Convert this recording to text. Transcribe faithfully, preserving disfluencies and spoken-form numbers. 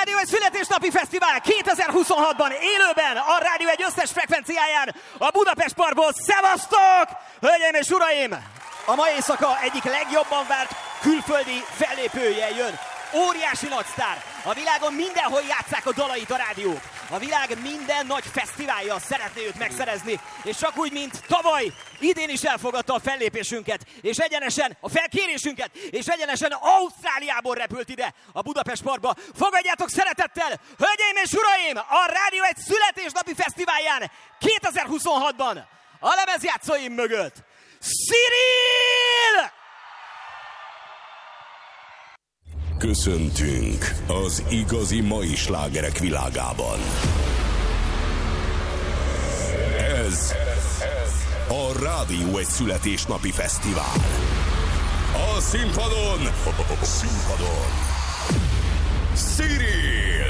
Rádió egy születésnapi fesztivál kétezer-huszonhatban élőben a Rádió egy összes frekvenciáján a Budapest Parkból. Szevasztok! Hölgyeim és uraim! A mai éjszaka egyik legjobban várt külföldi fellépője jön. Óriási nagysztár. A világon mindenhol játsszák a dalait a rádiók. A világ minden nagy fesztiválja szeretné őt megszerezni. És csak úgy, mint tavaly, idén is elfogadta a fellépésünket. És egyenesen a felkérésünket. És egyenesen Ausztráliából repült ide a Budapest Parkba. Fogadjátok szeretettel, hölgyeim és uraim, a Rádió egy születésnapi fesztiválján kétezer-huszonhatban a lemezjátszóim mögött Cyril! Köszöntünk az igazi mai slágerek világában. Ez a Rádió egy születésnapi fesztivál. A színpadon, színpadon